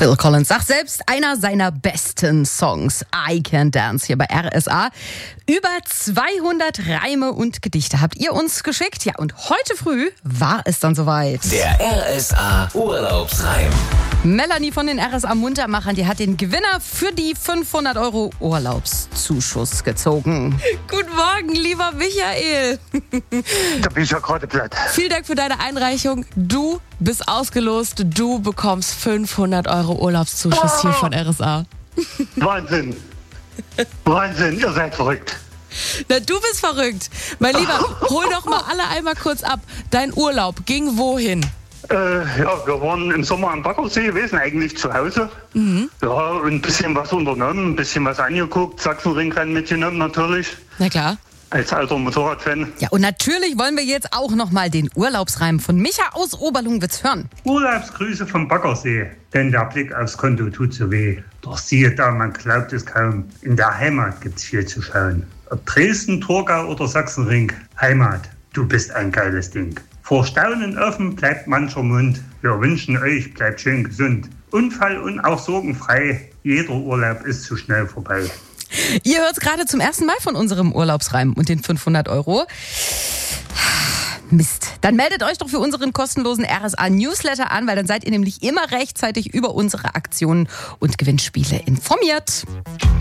Phil Collins sagt selbst, einer seiner besten Songs, I Can Dance, hier bei RSA. Über 200 Reime und Gedichte habt ihr uns geschickt. Ja, und heute früh war es dann soweit. Der RSA Urlaubsreim. Melanie von den RSA Muntermachern, die hat den Gewinner für die 500 € Urlaubszuschuss gezogen. Guten Morgen, lieber Michael. Da bin ich ja gerade platt. Vielen Dank für deine Einreichung. Du bist ausgelost. Du bekommst 500 € Urlaubszuschuss hier von RSA. Wahnsinn. Wahnsinn, ihr seid verrückt. Na, du bist verrückt. Mein Lieber, hol doch mal alle einmal kurz ab. Dein Urlaub ging wohin? Ja, wir waren im Sommer am Baggersee gewesen, eigentlich zu Hause. Ja, und ein bisschen was unternommen, ein bisschen was angeguckt, Sachsenringrennen mitgenommen natürlich, Na klar. als alter Motorradfan. Ja, und natürlich wollen wir jetzt auch noch mal den Urlaubsreim von Micha aus Oberlungwitz hören. Urlaubsgrüße vom Baggersee, denn der Blick aufs Konto tut so weh. Doch siehe da, man glaubt es kaum, in der Heimat gibt's viel zu schauen. Ob Dresden, Torgau oder Sachsenring, Heimat, du bist ein geiles Ding. Vor Staunen offen bleibt mancher Mund, wir wünschen euch, bleibt schön gesund. Unfall und auch sorgenfrei, jeder Urlaub ist zu schnell vorbei. Ihr hört gerade zum ersten Mal von unserem Urlaubsreim und den 500 €. Mist. Dann meldet euch doch für unseren kostenlosen RSA-Newsletter an, weil dann seid ihr nämlich immer rechtzeitig über unsere Aktionen und Gewinnspiele informiert.